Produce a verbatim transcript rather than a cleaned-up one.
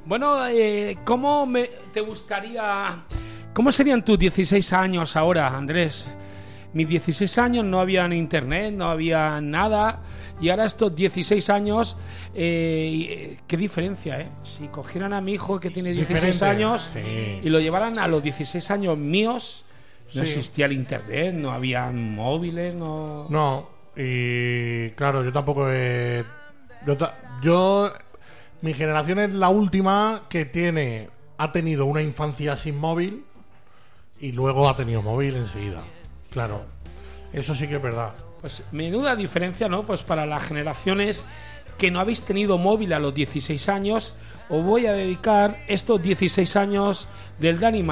Bueno, eh, ¿cómo me, te gustaría... ¿Cómo serían tus dieciséis años ahora, Andrés? Mis dieciséis años no había internet, no había nada, y ahora estos dieciséis años, eh, qué diferencia, ¿eh? Si cogieran a mi hijo que tiene dieciséis Diferente. años Sí. y lo llevaran a los dieciséis años míos, no Sí. existía el internet, no había móviles, no... No, y claro, yo tampoco he... Yo, ta- yo... Mi generación es la última que tiene... Ha tenido una infancia sin móvil y luego ha tenido móvil enseguida. Claro, eso sí que es verdad. Pues menuda diferencia, ¿no? Pues para las generaciones que no habéis tenido móvil a los dieciséis años, os voy a dedicar estos dieciséis años del Dani